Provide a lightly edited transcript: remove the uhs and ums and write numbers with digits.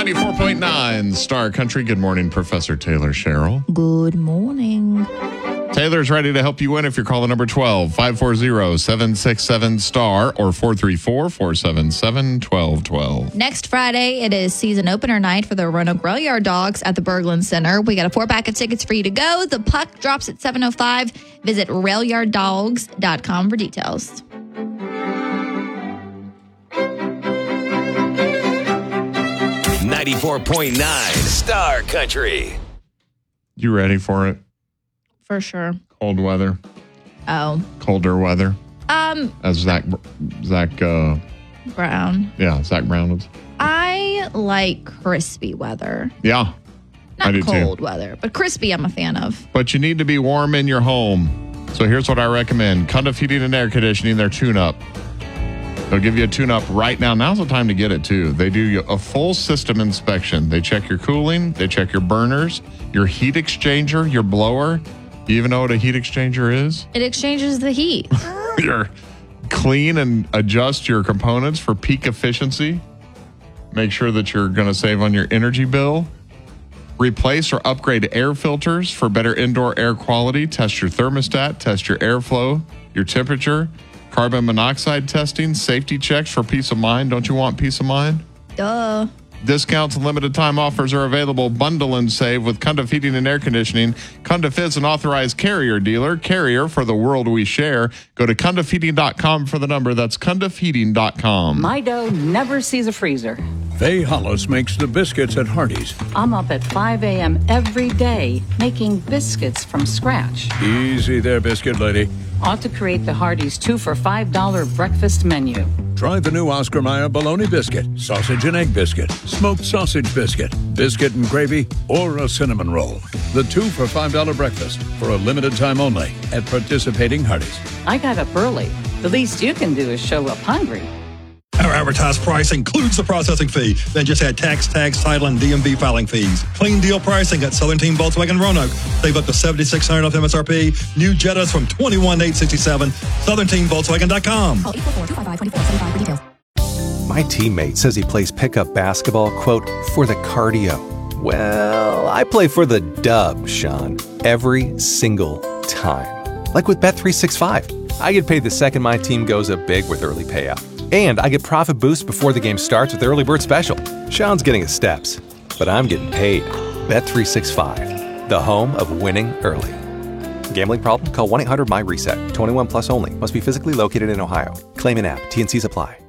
94.9 Star Country. Good morning, Professor Taylor Sherrill. Good morning. Taylor's ready to help you win if you're calling number 12, 540-767-STAR or 434-477-1212. Next Friday, it is season opener night for the Roanoke Rail Yard Dogs at the Berglund Center. We got a 4-pack of tickets for you to go. The puck drops at 7:05. Visit railyarddogs.com for details. .9 Star Country. You ready for it? For sure. Cold weather. Oh. Colder weather. As Zach Brown. Yeah, Zach Brown was. I like crispy weather. Yeah. I do Not cold too. weather, but crispy I'm a fan of. But you need to be warm in your home. So here's what I recommend. Cundiff Heating and Air Conditioning, their tune-up. They'll give you a tune-up right now. Now's the time to get it, too. They do a full system inspection. They check your cooling. They check your burners, your heat exchanger, your blower. You even know what a heat exchanger is? It exchanges the heat. You're clean and adjust your components for peak efficiency. Make sure that you're going to save on your energy bill. Replace or upgrade air filters for better indoor air quality. Test your thermostat. Test your airflow, your temperature. Carbon monoxide testing, safety checks for peace of mind. Don't you want peace of mind? Duh. Discounts and limited time offers are available. Bundle and save with Cundiff Heating and Air Conditioning. Cundiff is an authorized Carrier dealer. Carrier for the world we share. Go to CundiffHeating.com for the number. That's CundiffHeating.com. My dough never sees a freezer. Faye Hollis makes the biscuits at Hardee's. I'm up at 5 a.m. every day making biscuits from scratch. Easy there, biscuit lady. Ought to create the Hardee's 2 for $5 breakfast menu. Try the new Oscar Mayer bologna biscuit, sausage and egg biscuit, smoked sausage biscuit, biscuit and gravy, or a cinnamon roll. The 2 for $5 breakfast for a limited time only at participating Hardee's. I got up early. The least you can do is show up hungry. Our advertised price includes the processing fee. Then just add tax, title, and DMV filing fees. Clean deal pricing at Southern Team Volkswagen Roanoke. Save up to $7,600 off MSRP. New Jettas from $21,867. SouthernTeamVolkswagen.com. Call 844-255-2475 for details. My teammate says he plays pickup basketball, quote, for the cardio. Well, I play for the dub, Sean, every single time. Like with Bet365. I get paid the second my team goes up big with early payout. And I get profit boost before the game starts with the Early Bird Special. Sean's getting his steps, but I'm getting paid. Bet365, the home of winning early. Gambling problem? Call 1-800-MY-RESET. 21 plus only. Must be physically located in Ohio. Claim in app. T&Cs apply.